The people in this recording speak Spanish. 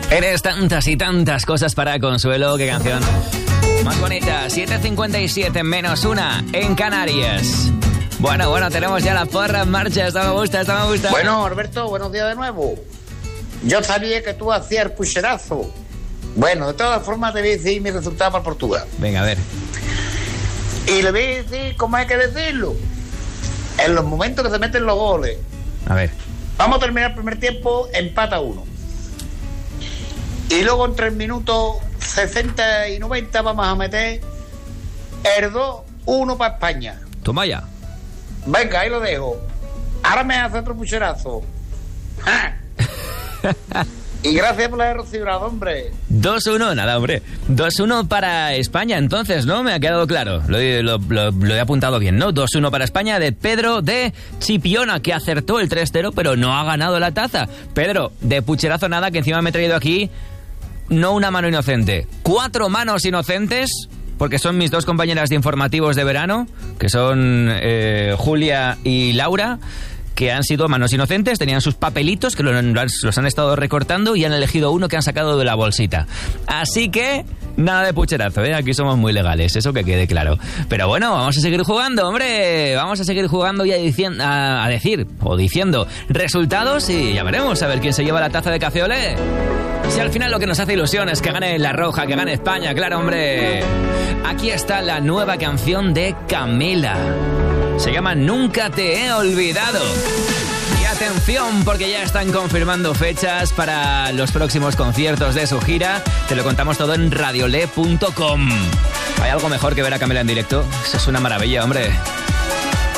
Eres tantas y tantas cosas para Consuelo. Qué canción más bonita. 7:57 menos 1 en Canarias. Bueno, tenemos ya la porra en marcha. Esto me gusta. Bueno, Alberto, buenos días de nuevo. Yo sabía que tú hacías el pucherazo. Bueno, de todas formas te voy a decir mi resultado para Portugal. Venga, a ver. Y le voy a decir cómo hay que decirlo. En los momentos que se meten los goles. A ver. Vamos a terminar el primer tiempo, empata 1. Y luego en 3 minutos 60 y 90 vamos a meter el 2-1 para España. Toma ya. Venga, ahí lo dejo. Ahora me hace otro pucherazo. Y gracias por haber recibido, hombre. 2-1, nada, hombre. 2-1 para España, entonces, ¿no? Me ha quedado claro. Lo he apuntado bien, ¿no? 2-1 para España de Pedro de Chipiona, que acertó el 3-0, pero no ha ganado la taza. Pedro, de pucherazo nada, que encima me he traído aquí no una mano inocente, 4 manos inocentes, porque son mis 2 compañeras de informativos de verano, que son Julia y Laura, que han sido manos inocentes, tenían sus papelitos que los han estado recortando y han elegido uno que han sacado de la bolsita. Así que nada de pucherazo, ¿eh? Aquí somos muy legales, eso que quede claro. Pero bueno, vamos a seguir jugando, hombre. Vamos a seguir jugando y diciendo resultados y ya veremos a ver quién se lleva la taza de Café Olé. Si al final lo que nos hace ilusión es que gane La Roja, que gane España, claro, hombre. Aquí está la nueva canción de Camila. Se llama Nunca te he olvidado. Y atención, porque ya están confirmando fechas para los próximos conciertos de su gira. Te lo contamos todo en radiolé.com. ¿Hay algo mejor que ver a Camila en directo? Eso es una maravilla, hombre.